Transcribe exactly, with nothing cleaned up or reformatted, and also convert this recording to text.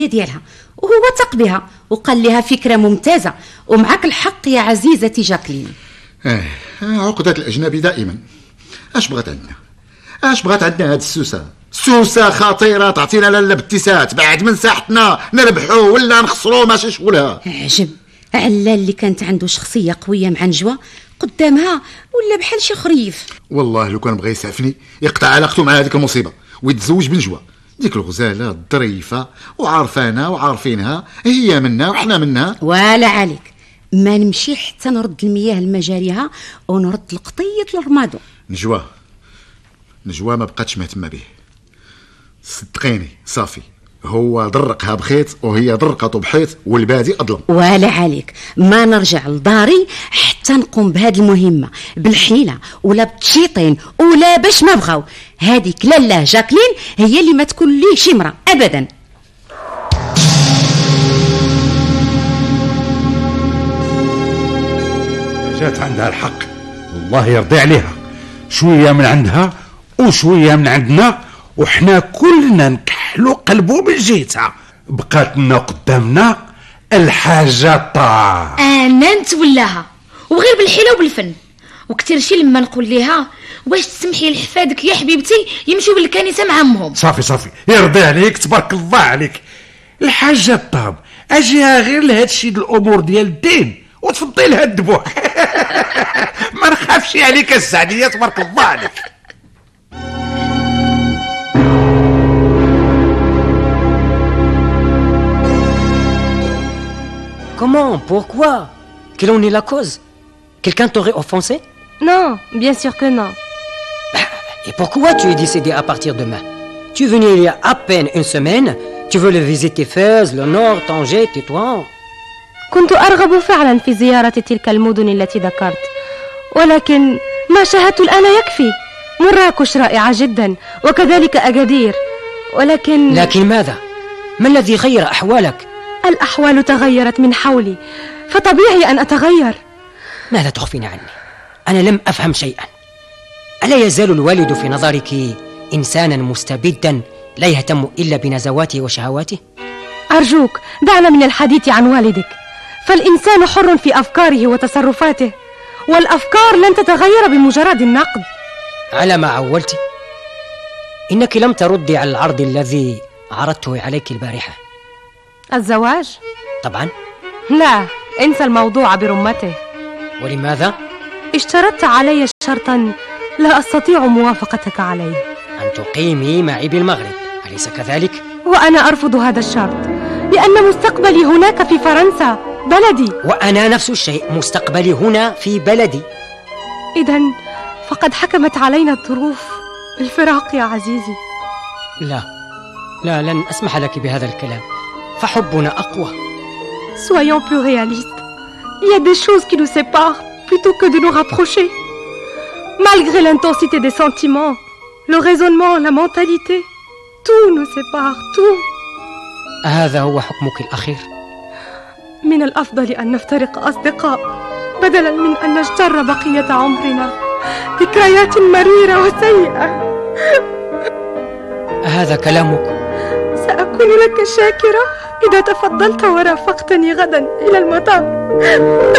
ديالها، وهو ثق بها وقال لها فكرة ممتازة. ومعك الحق يا عزيزتي جاكلين. اه عقدة الأجنبي دائما. اش بغات عندنا اش بغات عندنا هاد السوسة؟ سوسة خطيرة تعطينا لالا باتسات بعد من ساحتنا نربحوه ولا نخسروه ماشي شغلها. عجب علال اللي كانت عنده شخصية قوية مع نجوى قدامها ولا بحال شي خريف. والله لو كان بغى يسعفني يقطع علاقته مع هذيك المصيبة ويتزوج بنجوى. ديك الغزالة الظريفة وعارفانا وعارفينها، هي منا وحنا منها. ولا عليك، ما نمشي حتى نرد المياه لمجاريها ونرد القطية للرمادو. نجوى نجوى ما بقاتش مهتمة به، صدقيني صافي. هو ضرقها بخيط وهي ضرقته بحيط والبادي أظلم. ولا عليك، ما نرجع لداري حتى نقوم بهذه المهمة بالحيلة ولا بالتشيطين ولا باش ما بغاو. هذيك لاله جاكلين هي اللي ما تكون ليه شمرة أبدا. جات عندها الحق، والله يرضي عليها. شوية من عندها وشوية من عندنا وحنا كلنا نكحلو قلبو من جهتها. بقات لنا قدامنا الحاجة طا انا نتولاها وغير بالحيلة وبالفن. وكتير شي لما نقول ليها واش تسمحي لحفادك يا حبيبتي يمشوا بالكنيسة مع امهم. صافي صافي يرضي عليك، تبارك الله عليك. الحاجة الطاب اجيها غير لهاد الشي د الامور ديال الدين وتفضي لها الذبوح. ما نخافش عليك السعدية، تبارك الله عليك. Comment? Pourquoi? Quelle en est la cause? Quelqu'un t'aurait offensé? Non, bien sûr que non. Et pourquoi tu es décédé à partir de demain? Tu es venu il y a à peine une semaine. Tu veux le visiter Fès, le Nord, Tanger, Tétouan. كنت أرغب فعلا في زيارة تلك المدن التي ذكرت، ولكن ما شاهدت الآن يكفي. مراكش رائعة جدا وكذلك أكادير، ولكن لكن ماذا؟ ما الذي غير أحوالك؟ الأحوال تغيرت من حولي، فطبيعي أن أتغير. ماذا تخفين عني؟ أنا لم أفهم شيئا. ألا يزال الوالد في نظرك إنسانا مستبدا لا يهتم إلا بنزواته وشهواته؟ أرجوك دعنا من الحديث عن والدك، فالإنسان حر في أفكاره وتصرفاته، والأفكار لن تتغير بمجرد النقد. على ما عولت، إنك لم تردي على العرض الذي عرضته عليك البارحة. الزواج؟ طبعا. لا، انسى الموضوع برمته. ولماذا؟ اشترطت علي شرطا لا أستطيع موافقتك عليه. أن تقيمي معي بالمغرب، أليس كذلك؟ وأنا أرفض هذا الشرط لأن مستقبلي هناك في فرنسا بلدي. وأنا نفس الشيء، مستقبلي هنا في بلدي. إذن فقد حكمت علينا الظروف بالفراق يا عزيزي. لا لا، لن أسمح لك بهذا الكلام، فحبنا أقوى. Soyons plus réalistes. Il y a des choses qui nous séparent plutôt que de nous rapprocher. Malgré l'intensité des sentiments, le raisonnement, la mentalité, tout nous sépare, tout. هذا هو حكمك الأخير. من الأفضل أن نفترق أصدقاء بدلا من أن نجتر بقية عمرنا ذكريات مريرة وسيئة. هذا كلامك. سأكون لك شاكرة إذا تفضلت ورافقتني غدا إلى المطار.